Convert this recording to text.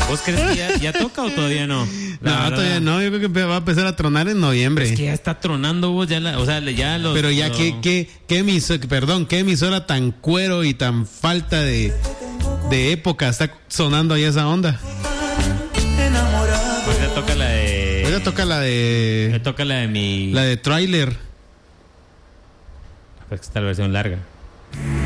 ¿Vos crees que ya toca o todavía no? Todavía no. Yo creo que va a empezar a tronar en noviembre. Es que ya está tronando vos, ya los... Pero ya, ¿qué emisora tan cuero y tan falta de época está sonando ahí esa onda? Pues ya toca la de... Ahorita toca la de... Me toca la de mi... La de Trailer. Pues que está la versión larga.